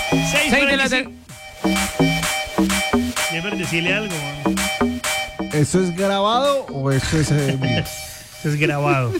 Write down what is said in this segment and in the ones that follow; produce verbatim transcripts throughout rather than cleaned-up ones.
seis de la tarde. Debe decirle algo. ¿Eso es grabado o eso es eh, mío? Eso es grabado.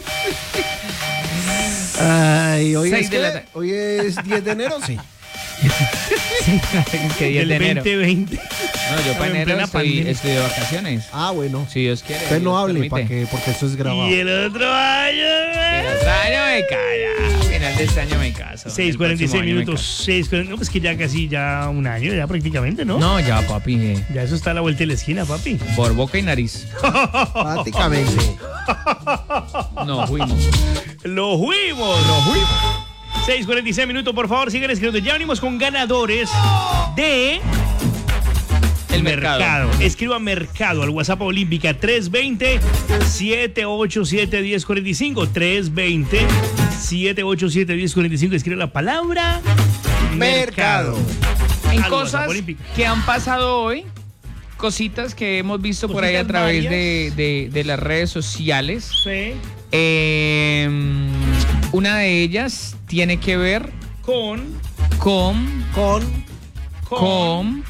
Ay, hoy Seis es, de que, la... hoy es diez de enero, sí. Sí, que diez de enero. veinte veinte. No, yo para enero estoy, estoy de vacaciones. Ah, bueno. Si Dios quiere. Usted no Dios hable, permite. para que, porque eso es grabado. Y el otro año. El otro año me calla. Final de este año me caso. seis cuarenta y seis minutos. seis, no, pues que ya casi ya un año, ya prácticamente, ¿no? No, ya, papi. eh. Ya eso está a la vuelta de la esquina, papi. Por boca y nariz. Prácticamente. No, fuimos. Lo fuimos. Lo fuimos. seis cuarenta y seis minutos, por favor, sigan escribiendo. Ya venimos con ganadores de... El mercado. mercado. Escriba mercado al WhatsApp Olímpica tres veinte, siete ochenta y siete, diez cuarenta y cinco. tres veinte, siete ochenta y siete, diez cuarenta y cinco. Escribe la palabra mercado. Mercado. En Al cosas WhatsApp Olímpica. que han pasado hoy, cositas que hemos visto por ahí a Cositas través varias. de, de, de las redes sociales. Sí. Eh, una de ellas tiene que ver Con. con, Con. con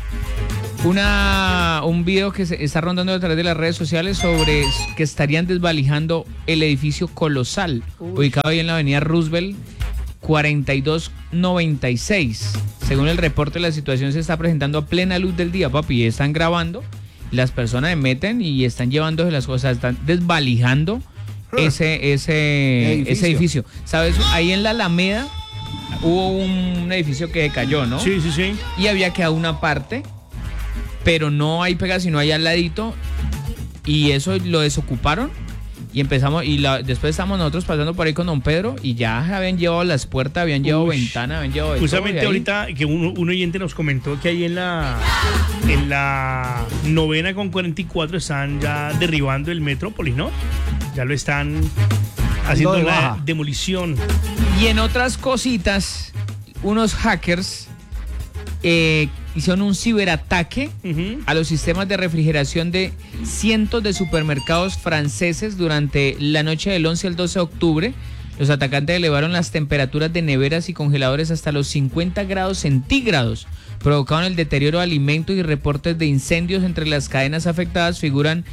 una, un video que se está rondando a través de las redes sociales sobre que estarían desvalijando el edificio colosal, Uy. ubicado ahí en la avenida Roosevelt cuarenta y dos noventa y seis. Según el reporte, la situación se está presentando a plena luz del día, papi. Están grabando, las personas se meten y están llevándose las cosas, están desvalijando ese, ese, Edificio. ese edificio. ¿Sabes? Ahí en la Alameda hubo un edificio que cayó, ¿no? Sí, sí, sí. Y había quedado una parte, pero no ahí pegada, sino ahí al ladito. Y eso lo desocuparon. Y empezamos, y la, después estamos nosotros pasando por ahí con don Pedro y ya habían llevado las puertas, habían llevado Uy. ventanas, habían llevado de Justamente todo, y ahí- ahorita que un, un oyente nos comentó que ahí en la en la novena con cuarenta y cuatro están ya derribando el Metrópolis, ¿no? Ya lo están haciendo de la baja. demolición. Y en otras cositas, unos hackers eh, hicieron un ciberataque Ujú. a los sistemas de refrigeración de cientos de supermercados franceses durante la noche del once al doce de octubre. Los atacantes elevaron las temperaturas de neveras y congeladores hasta los cincuenta grados centígrados, provocaron el deterioro de alimentos y reportes de incendios. Entre las cadenas afectadas figuran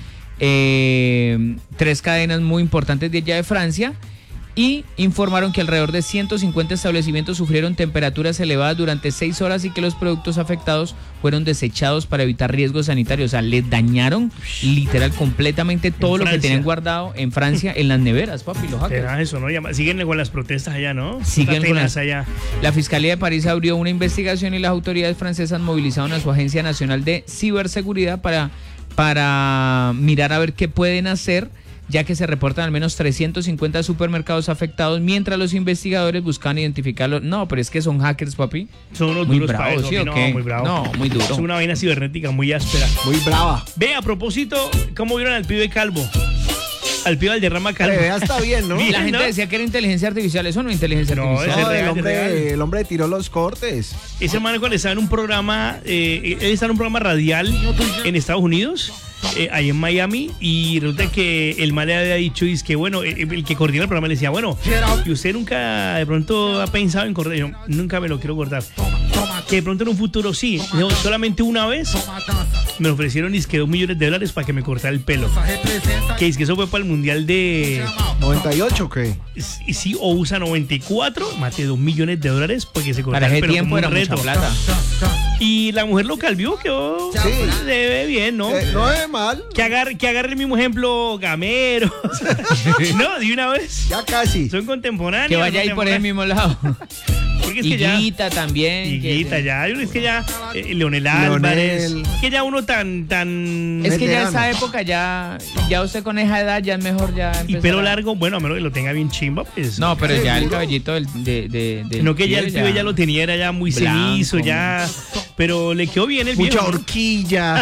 eh, tres cadenas muy importantes de allá de Francia. Y informaron que alrededor de ciento cincuenta establecimientos sufrieron temperaturas elevadas durante seis horas y que los productos afectados fueron desechados para evitar riesgos sanitarios. O sea, les dañaron literal completamente todo lo que Francia. tenían guardado en Francia en las neveras, papi, los hackers. Será eso, ¿no? Llama- Siguen con las protestas allá, ¿no? Siguen Está con tenaz las- allá. La Fiscalía de París abrió una investigación y las autoridades francesas movilizaron a su Agencia Nacional de Ciberseguridad para, para mirar a ver qué pueden hacer, ya que se reportan al menos trescientos cincuenta supermercados afectados, mientras los investigadores buscan identificarlos. No, pero es que son hackers, papi. Son unos Muy duros para bravos, eso, ¿sí o no, qué? muy bravo. No, muy duro. Es una vaina cibernética muy áspera. Muy brava. Ve, a propósito, ¿cómo vieron al pibe calvo? Al pibe al derrama calvo. Pero ya está bien, ¿no? Bien, La gente ¿no? decía que era inteligencia artificial, eso no es inteligencia No, artificial. es No, real, el es hombre, real. el hombre tiró los cortes. Ese man cuando estaba en un programa, eh, él está en un programa radial en Estados Unidos, eh, ahí en Miami, y resulta que el man le había dicho, y es que bueno, eh, el que coordina el programa le decía, bueno, y usted nunca de pronto ha pensado en cortar. Y yo, nunca me lo quiero cortar. Que de pronto en un futuro sí. Dijo, solamente una vez me ofrecieron es que dos millones de dólares para que me cortara el pelo. Que es que eso fue para el mundial de ¿noventa y ocho qué? y sí, o usa noventa y cuatro, mate dos millones de dólares porque se cortara Para el ese pelo tiempo como era un mucha reto. plata. Y la mujer lo calvió, quedó Sí. se ve bien, ¿no? Eh, no es mal. Que agarre, que agarre el mismo ejemplo Gamero. No, de una vez. Ya casi. Son contemporáneos. Que vaya ahí por el mismo lado. Porque es que ya. Higuita también. Higuita, que- ya. Es que ya. Eh, Leonel Álvarez. Leonel. Que ya uno tan. tan Es que ya Veterano. esa época ya, ya usted con esa edad ya es mejor ya y empezar pelo a- largo, bueno, a menos que lo tenga bien chimba, pues. No, pero Sí, ya el duro. cabellito del, de, de, del No, que ya el pibe pibe ya lo tenía, era ya muy Blanco. cenizo, ya. Pero le quedó bien el Mucha viejo. horquilla.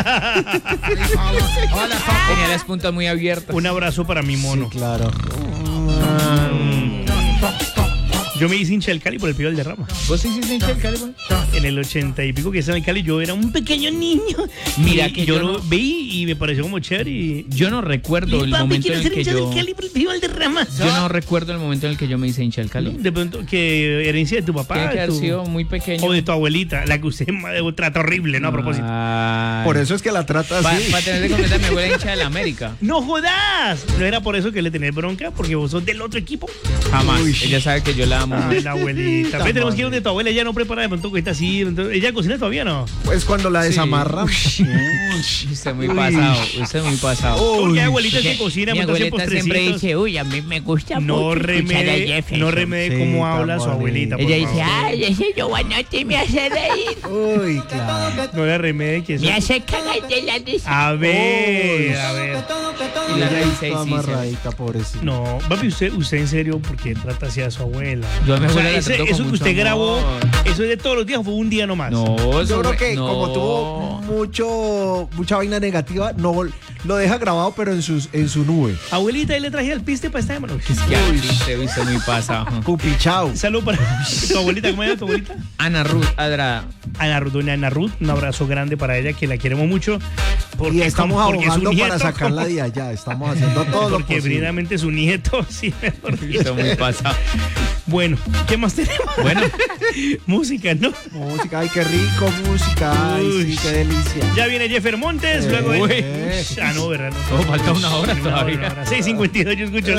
tenía las puntas muy abiertas. Un abrazo para mi mono. Sí, claro. Yo me hice hincha del Cali por el Pío Valderrama. ¿Vos sí hiciste hincha del Cali, güey? En el ochenta y pico que estaba en el Cali, yo era un pequeño niño. Mira y que yo yo lo no- vi y me pareció como chévere. Y, Yo no recuerdo y el papi, momento quiero en ser el que hincha yo... del Cali por el Pío Valderrama. Yo no recuerdo el momento en el que yo me hice hincha del Cali. De pronto, que herencia de tu papá. Tiene que haber tu- sido muy pequeño. o de tu abuelita, la que usted ma- trata horrible, ¿no? A propósito. Por eso es que la trata Para así. tener de confianza, mi abuela hincha de la América. ¡No jodas! ¿No era por eso que le tenés bronca? Porque vos sos del otro equipo. Jamás. Uy. Ella sabe que yo la amo. Ay, la abuelita. Ve, tenemos que ir madre. donde tu abuela. Ella no prepara de pronto cosita así. entonces- ¿Ella cocina todavía no? Pues cuando la Sí. desamarra. Usted es muy pasado. Usted es muy pasado. Porque hay abuelitas que cocinan, Mi entonces abuelita siempre postrecitos. dice, uy, a mí me gusta No mucho escuchar a remede, Jefferson. no remede Sí, cómo tan habla su bonito. abuelita. por Ella dice, favor. ay, ese Giovanotti me hace reír. Uy, claro. No le remede que eso. Me hace cagar de la risa. A ver, Uy. a ver. Y la Ella dice, está sí, sí. amarradita, pobrecita. No, papi, usted, usted en serio, porque trata así a su abuela. Yo a mi O sea, abuela la ese- trato con eso que mucho usted grabó, amor. eso es de todos los días, fue un día nomás. No, Yo eso creo fue- que no. como tuvo mucho mucha vaina negativa, no lo deja grabado, pero en sus en su nube. Abuelita, y le traje al piste para esta semana. Ya, viste, viste, muy pasado. Cupichao. Salud para tu abuelita. ¿Cómo se llama tu abuelita? Ana Ruth Adrada. Ana Ruth, doña Ana Ruth, un abrazo grande para ella, que la queremos mucho. Porque Y estamos porque es su abogando para nieto, sacarla como- de allá. Estamos haciendo todo lo Porque posible. primeramente su nieto, sí, mejor dicho. Viste, muy pasado. Bueno, ¿qué más tenemos? Bueno, Música, ¿no? Música, ay, qué rico, música. Ay, Uy. sí, qué delicia. Ya viene Jeffer Montes, Eh, luego... eh. Ah, no, ¿verdad? No, Oh, falta una hora Una todavía. una hora. seis cincuenta y dos, yo escucho